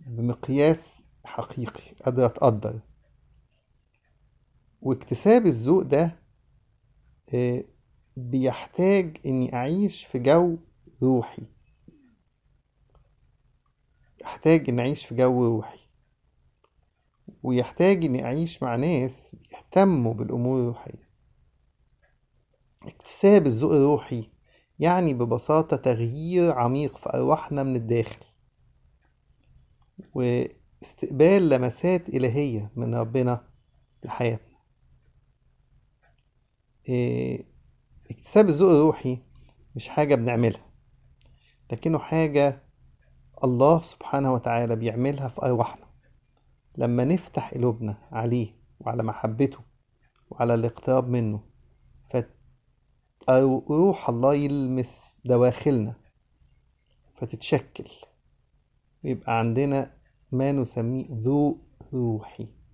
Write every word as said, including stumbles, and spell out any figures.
بمقياس حقيقي قادرة أتقدر. واكتساب الذوق ده آه، بيحتاج إني أعيش في جو روحي. يحتاج إني أعيش في جو روحي، ويحتاج إني أعيش مع ناس بيهتموا بالأمور الروحية. اكتساب الذوق الروحي يعني ببساطة تغيير عميق في أرواحنا من الداخل، واستقبال لمسات إلهية من ربنا لحياتنا. إيه، اكتساب الذوق الروحي مش حاجة بنعملها، لكنه حاجة الله سبحانه وتعالى بيعملها في أرواحنا لما نفتح قلوبنا عليه وعلى محبته وعلى الاقتراب منه. فروح الله يلمس دواخلنا فتتشكل، ويبقى عندنا ما نسميه ذوق روحي.